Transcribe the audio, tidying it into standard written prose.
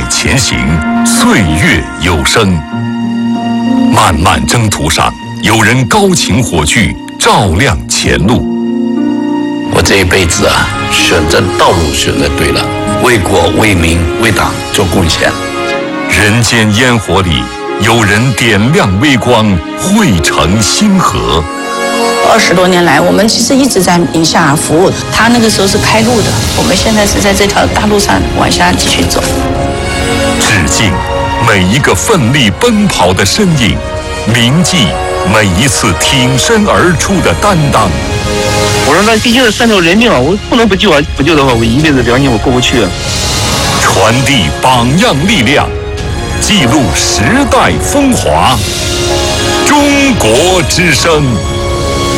前行，岁月有声。漫漫征途上，有人高擎火炬，照亮前路。 我这一辈子选择道路选择对了，为国为民为党做贡献。 人间烟火里，有人点亮微光，汇成星河。 20多年来，我们其实一直在宁夏服务。他那个时候是开路的，我们现在是在这条大路上往下继续走。 致敬每一个奋力奔跑的身影，铭记每一次挺身而出的担当。 我说那毕竟是3条人命啊，我不能不救啊！不救的话，我一辈子良心我过不去啊。 传递榜样力量，记录时代风华。中国之声。